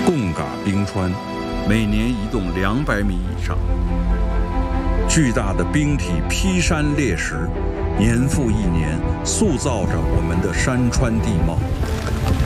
贡嘎冰川每年移动200米以上，巨大的冰体劈山裂石，年复一年塑造着我们的山川地貌。